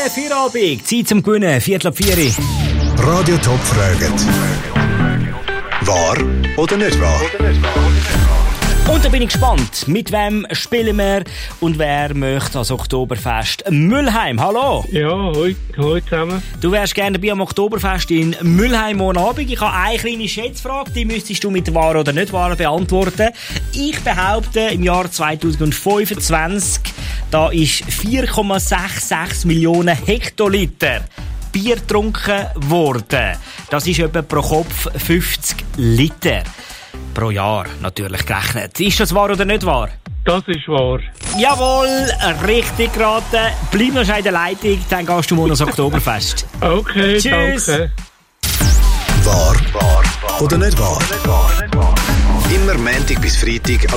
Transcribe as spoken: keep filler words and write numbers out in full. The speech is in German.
Feierabend, Zeit zum Gewinnen, Viertel ab vier. Radio Top fragt. Wahr oder nicht wahr? Und da bin ich gespannt, mit wem spielen wir und wer möchte das Oktoberfest Mülheim. Hallo! Ja, heute, heute zusammen. Du wärst gerne dabei am Oktoberfest in Mülheim morgen Abend. Ich habe eine kleine Schätzfrage, die müsstest du mit wahr oder nicht wahr beantworten. Ich behaupte, im Jahr zwanzig fünfundzwanzig, da ist vier Komma sechsundsiebzig Millionen Hektoliter Bier getrunken worden. Das ist etwa pro Kopf fünfzig Liter. Pro Jahr natürlich gerechnet. Ist das wahr oder nicht wahr? Das ist wahr. Jawohl, richtig geraten. Bleib noch in der Leitung, dann gehst du morgen ans Oktoberfest. Okay, Tschüss. Danke. Wahr, wahr oder nicht wahr? Immer Montag bis Freitag am